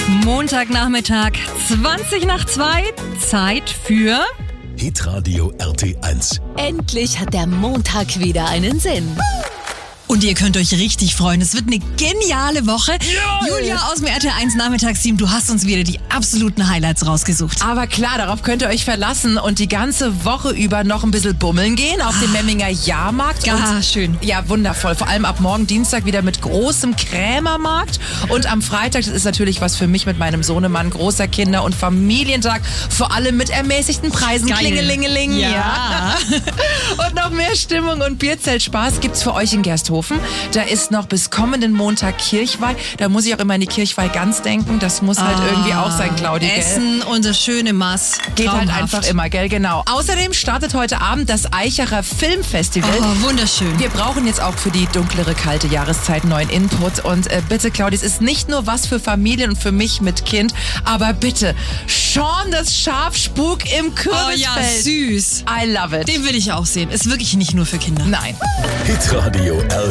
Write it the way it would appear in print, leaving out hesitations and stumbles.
Montagnachmittag, 20:02, Zeit für Hitradio RT1. Endlich hat der Montag wieder einen Sinn. Und ihr könnt euch richtig freuen. Es wird eine geniale Woche. Ja. Julia aus dem RT1 Nachmittagsteam, du hast uns wieder die absoluten Highlights rausgesucht. Aber klar, darauf könnt ihr euch verlassen und die ganze Woche über noch ein bisschen bummeln gehen auf dem Memminger Jahrmarkt. Ja, schön. Ja, wundervoll. Vor allem ab morgen Dienstag wieder mit großem Krämermarkt. Und am Freitag, das ist natürlich was für mich mit meinem Sohnemann, großer Kinder- und Familientag. Vor allem mit ermäßigten Preisen. Geil. Klingelingeling. Ja. Und noch mehr Stimmung und Bierzeltspaß gibt's für euch in Gersthofen. Da ist noch bis kommenden Montag Kirchweih. Da muss ich auch immer an die Kirchweih-Gans denken. Das muss halt irgendwie auch sein, Claudi. Essen und das schöne Maß. Geht Traumhaft. halt einfach immer, gell? Genau. Außerdem startet heute Abend das Eicherer Filmfestival. Oh, wunderschön. Wir brauchen jetzt auch für die dunklere, kalte Jahreszeit neuen Input. Und bitte, Claudi, es ist nicht nur was für Familien und für mich mit Kind, aber bitte, Sean das Schaf Spuk im Kürbisfeld. Oh ja, süß. I love it. Den will ich auch sehen. Ist wirklich nicht nur für Kinder. Nein. Hitradio RT1.